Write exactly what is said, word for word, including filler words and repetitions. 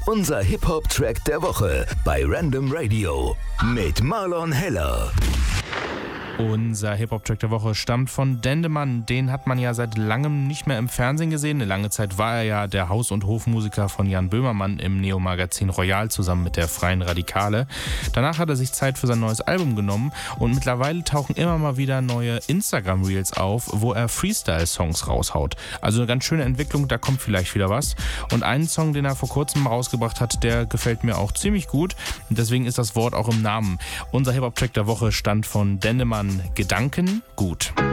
Unser Hip-Hop-Track der Woche bei Random Radio mit Marlon Heller. Unser Hip-Hop-Track der Woche stammt von Dendemann. Den hat man ja seit langem nicht mehr im Fernsehen gesehen. Eine lange Zeit war er ja der Haus- und Hofmusiker von Jan Böhmermann im Neo-Magazin Royal zusammen mit der Freien Radikale. Danach hat er sich Zeit für sein neues Album genommen und mittlerweile tauchen immer mal wieder neue Instagram-Reels auf, wo er Freestyle-Songs raushaut. Also eine ganz schöne Entwicklung, da kommt vielleicht wieder was. Und einen Song, den er vor kurzem rausgebracht hat, der gefällt mir auch ziemlich gut. Und deswegen ist das Wort auch im Namen. Unser Hip-Hop-Track der Woche stammt von Dendemann. Gedanken gut.